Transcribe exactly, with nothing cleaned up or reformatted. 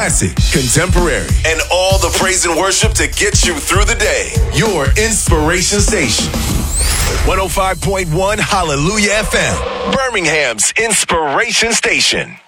Classic, contemporary, and all the praise and worship to get you through the day. Your inspiration station. one oh five point one Hallelujah F M, Birmingham's inspiration station.